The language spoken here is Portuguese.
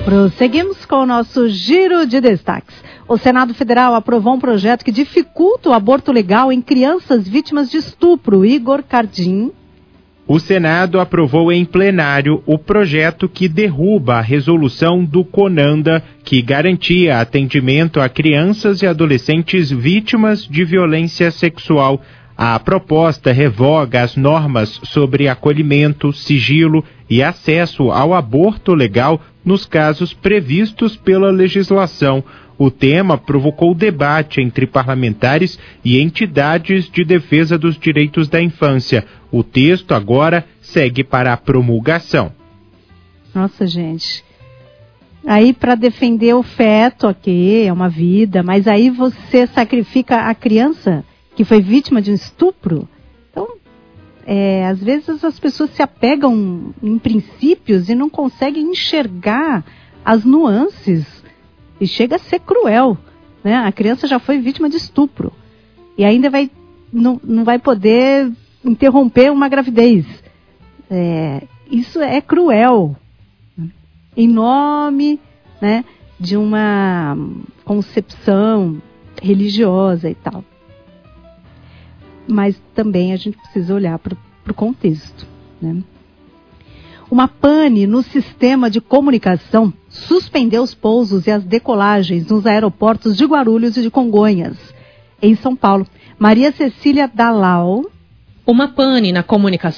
Prosseguimos com o nosso giro de destaques. O Senado Federal aprovou um projeto que dificulta o aborto legal em crianças vítimas de estupro. Igor Cardim. O Senado aprovou em plenário o projeto que derruba a resolução do CONANDA, que garantia atendimento a crianças e adolescentes vítimas de violência sexual. A proposta revoga as normas sobre acolhimento, sigilo e acesso ao aborto legal nos casos previstos pela legislação. O tema provocou debate entre parlamentares e entidades de defesa dos direitos da infância. O texto agora segue para a promulgação. Nossa, gente. Aí, para defender o feto, ok, é uma vida, mas aí você sacrifica a criança que foi vítima de um estupro? Então, às vezes as pessoas se apegam em princípios e não conseguem enxergar as nuances. E chega a ser cruel, né? A criança já foi vítima de estupro. E ainda não vai poder interromper uma gravidez. Isso é cruel. Em nome, né, de uma concepção religiosa e tal. Mas também a gente precisa olhar para o contexto, né? Uma pane no sistema de comunicação suspendeu os pousos e as decolagens nos aeroportos de Guarulhos e de Congonhas, em São Paulo. Maria Cecília Dalal. Uma pane na comunicação